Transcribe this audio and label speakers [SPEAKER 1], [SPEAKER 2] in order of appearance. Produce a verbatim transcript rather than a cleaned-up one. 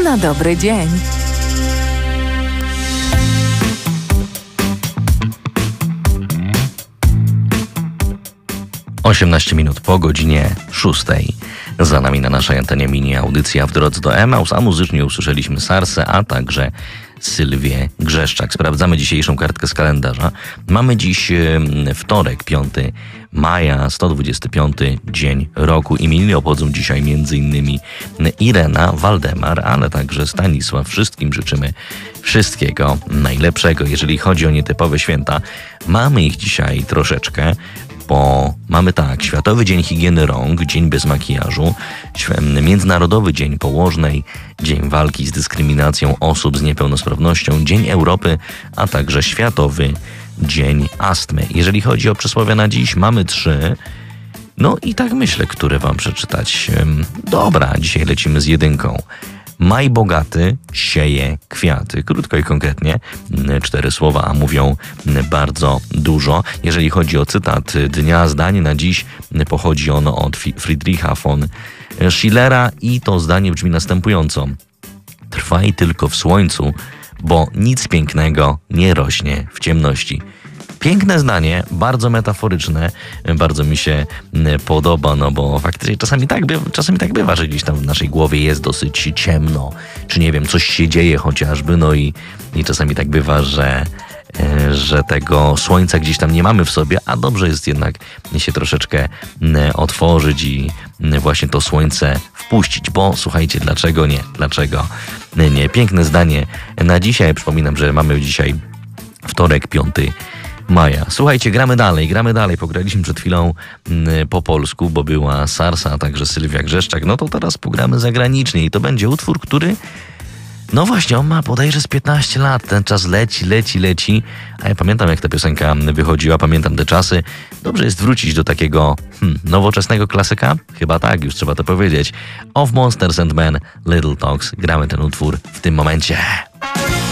[SPEAKER 1] na dobry dzień.
[SPEAKER 2] osiemnaście minut po godzinie szóstej. Za nami na naszej antenie mini audycja W drodze do Emaus, a muzycznie usłyszeliśmy Sarsę, a także Sylwię Grzeszczak. Sprawdzamy dzisiejszą kartkę z kalendarza. Mamy dziś wtorek, piątego maja, sto dwudziesty piąty dzień roku. Imieniny obchodzą dzisiaj m.in. Irena, Waldemar, ale także Stanisław. Wszystkim życzymy wszystkiego najlepszego. Jeżeli chodzi o nietypowe święta, mamy ich dzisiaj troszeczkę, bo mamy tak, Światowy Dzień Higieny Rąk, Dzień bez makijażu, Międzynarodowy Dzień Położnej, Dzień Walki z Dyskryminacją Osób z Niepełnosprawnością, Dzień Europy, a także Światowy Dzień Astmy. Jeżeli chodzi o przysłowia na dziś, mamy trzy. No i tak myślę, które wam przeczytać. Dobra, dzisiaj lecimy z jedynką. Maj bogaty sieje kwiaty. Krótko i konkretnie, cztery słowa, a mówią bardzo dużo. Jeżeli chodzi o cytat dnia, zdanie na dziś, pochodzi ono od Friedricha von Schillera i to zdanie brzmi następująco. Trwaj tylko w słońcu, bo nic pięknego nie rośnie w ciemności. Piękne zdanie, bardzo metaforyczne, bardzo mi się podoba, no bo faktycznie czasami tak, bywa, czasami tak bywa, że gdzieś tam w naszej głowie jest dosyć ciemno, czy nie wiem, coś się dzieje chociażby, no i, i czasami tak bywa, że, że tego słońca gdzieś tam nie mamy w sobie, a dobrze jest jednak się troszeczkę otworzyć i właśnie to słońce wpuścić, bo słuchajcie, dlaczego nie, dlaczego nie. Piękne zdanie na dzisiaj, przypominam, że mamy dzisiaj wtorek, piątego maja. Słuchajcie, gramy dalej, gramy dalej. Pograliśmy przed chwilą mm, po polsku, bo była Sarsa, a także Sylwia Grzeszczak. No to teraz pogramy zagranicznie i to będzie utwór, który no właśnie, on ma bodajże z piętnaście lat. Ten czas leci, leci, leci. A ja pamiętam, jak ta piosenka wychodziła, pamiętam te czasy. Dobrze jest wrócić do takiego hmm, nowoczesnego klasyka? Chyba tak, już trzeba to powiedzieć. Of Monsters and Men, Little Talks. Gramy ten utwór w tym momencie.